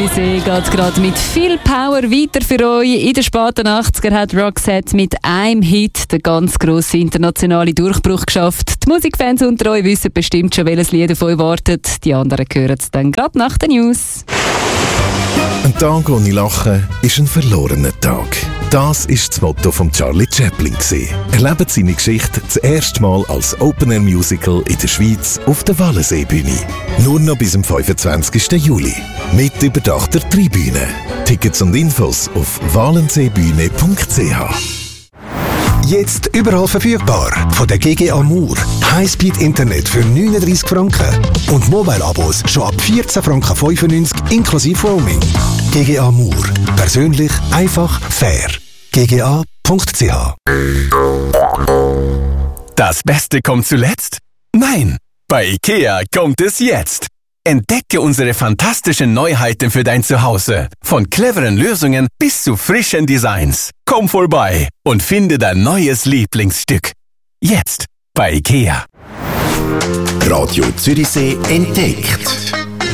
Zürichsee geht gerade mit viel Power weiter für euch. In den späten 80er hat Roxette mit einem Hit den ganz grossen internationalen Durchbruch geschafft. Die Musikfans unter euch wissen bestimmt schon, welches Lied auf euch wartet. Die anderen hören es dann gerade nach den News. Ein Tag ohne Lachen ist ein verlorener Tag. Das war das Motto von Charlie Chaplin. Erlebt seine Geschichte das erste Mal als Open-Air-Musical in der Schweiz auf der Wallenseebühne. Nur noch bis zum 25. Juli. Mit überdachter Tribüne. Tickets und Infos auf wallenseebühne.ch. Jetzt überall verfügbar. Von der GG Amour. Highspeed-Internet für 39 Franken. Und Mobile-Abos schon ab 14,95 Franken inklusive Roaming. GG Amour. Persönlich, einfach, fair. gga.ch. Das Beste kommt zuletzt? Nein! Bei IKEA kommt es jetzt! Entdecke unsere fantastischen Neuheiten für dein Zuhause. Von cleveren Lösungen bis zu frischen Designs. Komm vorbei und finde dein neues Lieblingsstück. Jetzt bei IKEA. Radio Zürichsee entdeckt.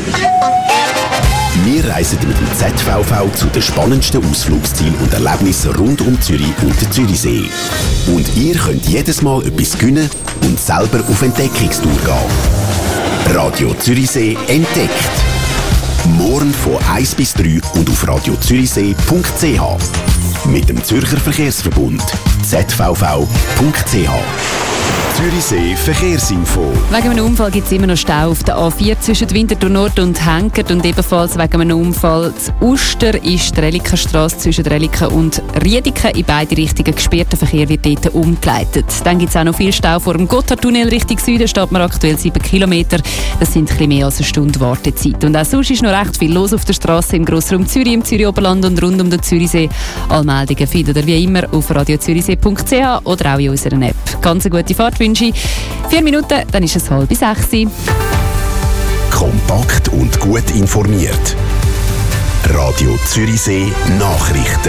Wir reisen mit dem ZVV zu den spannendsten Ausflugszielen und Erlebnissen rund um Zürich und den Zürichsee. Und ihr könnt jedes Mal etwas gewinnen und selber auf Entdeckungstour gehen. Radio Zürichsee entdeckt. Morgen von 1 bis 3 und auf radiozürichsee.ch. Mit dem Zürcher Verkehrsverbund zvv.ch. Zürichsee Verkehrsinfo. Wegen einem Unfall gibt es immer noch Stau auf der A4 zwischen Winterthur Nord und Henkert und ebenfalls wegen einem Unfall zu Uster ist die Relikenstrasse zwischen Reliken und Riediken in beide Richtungen gesperrt. Der Verkehr wird dort umgeleitet. Dann gibt es auch noch viel Stau vor dem Gotthardtunnel Richtung Süden, steht man aktuell 7 Kilometer. Das sind ein bisschen mehr als eine Stunde Wartezeit. Und auch sonst ist noch recht viel los auf der Straße im Grossraum Zürich, im Zürich-Oberland und rund um den Zürichsee. Alle Meldungen findet ihr wie immer auf radiozürichsee.ch oder auch in unserer App. Ganz eine gute Fahrt wünsche ich. 4 Minuten, dann ist es 5:30. Kompakt und gut informiert. Radio Zürichsee Nachrichten.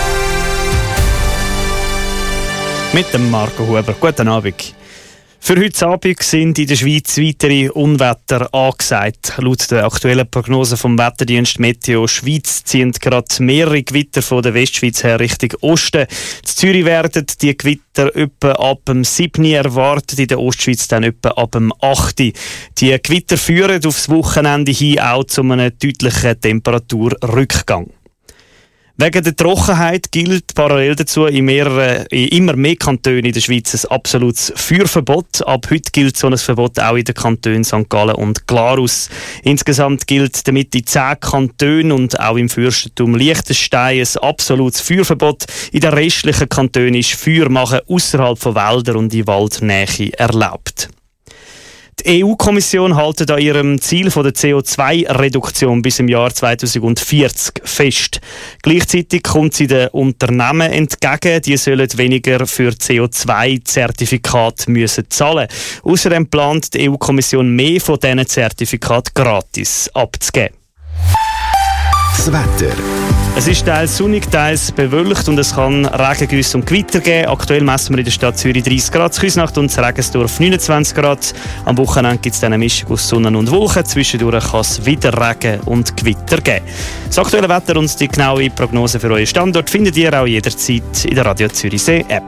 Mit dem Marco Huber. Guten Abend. Für heute Abend sind in der Schweiz weitere Unwetter angesagt. Laut der aktuellen Prognose vom Wetterdienst Meteo Schweiz ziehen gerade mehrere Gewitter von der Westschweiz her Richtung Osten. In Zürich werden die Gewitter etwa ab dem 7. erwartet, in der Ostschweiz dann etwa ab dem 8. Die Gewitter führen aufs Wochenende hin auch zu einem deutlichen Temperaturrückgang. Wegen der Trockenheit gilt parallel dazu in immer mehr Kantonen in der Schweiz ein absolutes Feuerverbot. Ab heute gilt so ein Verbot auch in den Kantonen St. Gallen und Glarus. Insgesamt gilt damit in 10 Kantonen und auch im Fürstentum Liechtenstein ein absolutes Feuerverbot. In den restlichen Kantonen ist Feuermachen ausserhalb von Wäldern und in Waldnähe erlaubt. Die EU-Kommission hält an ihrem Ziel von der CO2-Reduktion bis im Jahr 2040 fest. Gleichzeitig kommt sie den Unternehmen entgegen, die sollen weniger für CO2-Zertifikate zahlen. Außerdem plant die EU-Kommission mehr von diesen Zertifikaten gratis abzugeben. Das Wetter. Es ist teils sonnig, teils bewölkt und es kann Regengüsse und Gewitter geben. Aktuell messen wir in der Stadt Zürich 30 Grad, Küsnacht und Regensdorf 29 Grad. Am Wochenende gibt es dann eine Mischung aus Sonne und Wolken. Zwischendurch kann es wieder Regen und Gewitter geben. Das aktuelle Wetter und die genaue Prognose für euren Standort findet ihr auch jederzeit in der Radio Zürichsee App.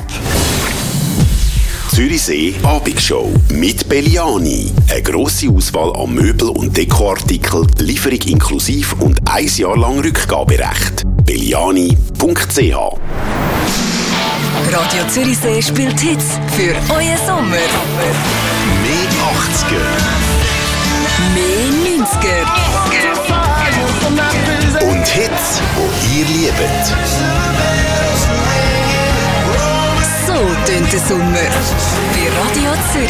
Zürichsee Abendshow mit Belliani. Eine grosse Auswahl an Möbel- und Dekoartikeln, Lieferung inklusiv und 1 Jahr lang Rückgaberecht. Belliani.ch. Radio Zürichsee spielt Hits für euren Sommer. Mehr 80er. Mehr 90er. Und Hits, die ihr liebt. So tönt der Sommer bei Radio Zürich.